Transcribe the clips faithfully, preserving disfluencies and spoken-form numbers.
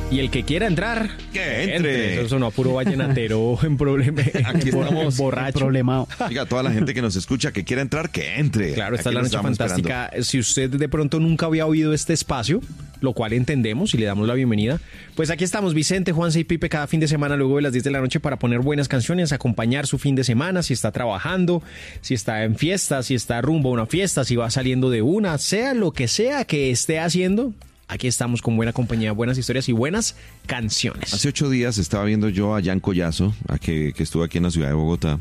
Y el que quiera entrar, que entre. Eso sonó a puro vallenatero en problema. Aquí estamos borracho. Problemado. Diga, toda la gente que nos escucha que quiera entrar, que entre. Claro, esta Aquí es la lo noche estamos fantástica. esperando. Si usted de pronto nunca había oído este espacio, lo cual entendemos y le damos la bienvenida, pues aquí estamos Vicente, Juanse y Pipe cada fin de semana luego de las diez de la noche para poner buenas canciones, acompañar su fin de semana, si está trabajando, si está en fiesta, si está rumbo a una fiesta, si va saliendo de una, sea lo que sea que esté haciendo. Aquí estamos con buena compañía, buenas historias y buenas canciones. Hace ocho días estaba viendo yo a Jan Collazo, a que, que estuvo aquí en la ciudad de Bogotá,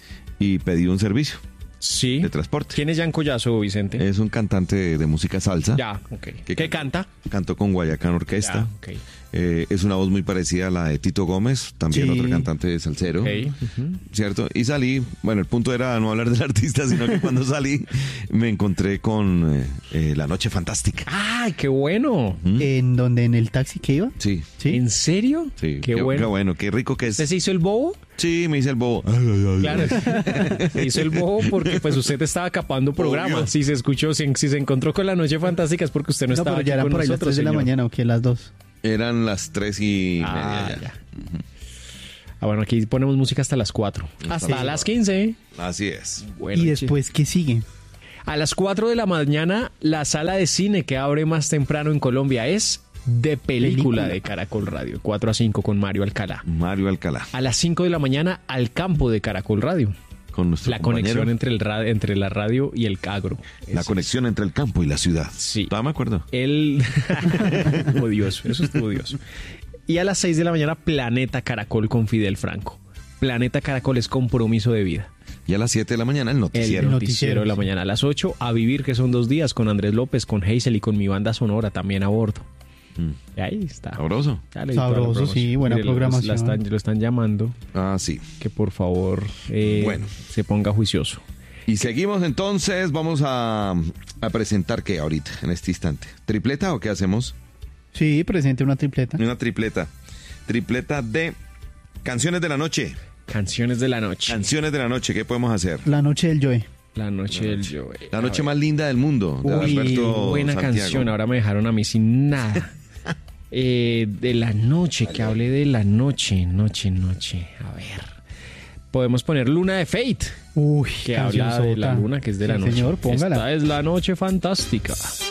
y pedí un servicio Sí. de transporte. ¿Quién es Jan Collazo, Vicente? Es un cantante de, de música salsa. Ya, ok. ¿Qué ¿Qué canta? Cantó con Guayacán Orquesta. Ya, ok. Eh, es una voz muy parecida a la de Tito Gómez, también Sí. otro cantante de salsero. Ok, ujú. ¿Cierto? Y salí, bueno, el punto era no hablar del artista, sino que cuando salí me encontré con eh, eh, La Noche Fantástica. ¡Ay, qué bueno! ¿En donde ¿En el taxi que iba? Sí, Sí. ¿En serio? sí. Qué, bueno. Qué bueno, qué rico que es. ¿Usted se hizo el bobo? Sí, me hice el bobo. Ay, ay, ay. Claro, se hizo el bobo porque pues usted estaba capando programa. Obvio. Si se escuchó, si, si se encontró con La Noche Fantástica es porque usted no, No, estaba pero ya aquí eran con por ahí las nosotros, tres de la señor. mañana o que las dos. Eran las tres y Ah, media ya. ya. Ah, bueno, aquí ponemos música hasta las cuatro. Hasta sí. las quince. Así es. Bueno, Y después, ¿qué sigue? a las cuatro de la mañana, la sala de cine que abre más temprano en Colombia es De Película, Película. de Caracol Radio. cuatro a cinco con Mario Alcalá. Mario Alcalá, A las cinco de la mañana, Al Campo de Caracol Radio. con nuestro La compañero. conexión entre, el ra- entre la radio y el agro. La Es- conexión entre el campo y la ciudad. Sí. ¿Todavía me acuerdo? Él. odioso, eso es odioso. Y a las seis de la mañana, Planeta Caracol con Fidel Franco. Planeta Caracol es compromiso de vida. Y a las siete de la mañana el El noticiero. noticiero de la mañana. A las ocho, A Vivir, que son dos días, con Andrés López, con Hazel y con mi banda sonora también a bordo. Mm. Y ahí está. Sabroso. Ya le di toda la Sabroso, promoción. sí, buena Mire, lo- programación. la están- lo están llamando, Ah, sí. que por favor eh, Bueno. se ponga juicioso. Y seguimos entonces, vamos a, a presentar qué ahorita, en este instante. ¿Tripleta o qué hacemos? Sí, presente una tripleta. Una tripleta. Tripleta de canciones de la noche. Canciones de la noche. Canciones de la noche, ¿qué podemos hacer? La noche del Joe. La noche del Joe. La noche más linda del mundo, de Uy, Alberto buena Santiago. canción. Ahora me dejaron a mí sin nada. Eh, de la noche, que hable de la noche, noche, noche. A ver. Podemos poner Luna de Fate, Uy, que habla de la luna, que es de la Sí, noche. señor, póngala. Esta es la noche fantástica.